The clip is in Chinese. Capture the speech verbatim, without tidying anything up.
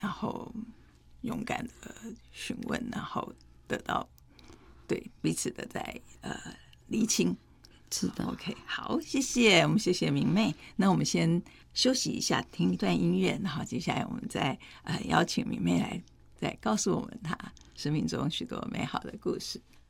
然后勇敢的询问，然后得到对彼此的在呃厘清。 是的 OK， 好，谢谢，我们谢谢明媚。那我们先休息一下，听一段音乐，然后接下来我们再呃邀请明媚来再告诉我们她生命中许多美好的故事。